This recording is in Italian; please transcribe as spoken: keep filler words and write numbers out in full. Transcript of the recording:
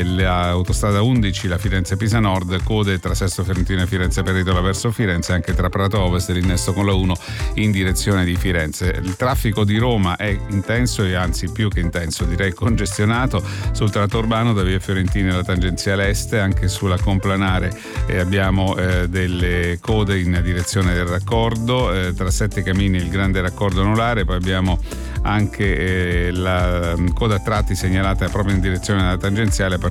eh, l'autostrada undici, la Firenze-Pisa Nord, code tra Sesto Fiorentino e Firenze Peritola verso Firenze, anche tra Prato Ovest e l'innesto con la uno in direzione di Firenze. Il traffico di Roma è intenso e anzi più che intenso, direi congestionato sul tratto urbano da via Fiorentini alla tangenziale est, anche sulla Complanare eh, abbiamo eh, delle code in direzione del raccordo, eh, tra Sette Camini e il grande raccordo anulare, poi abbiamo anche eh, la coda a tratti segnalata proprio in direzione della tangenziale a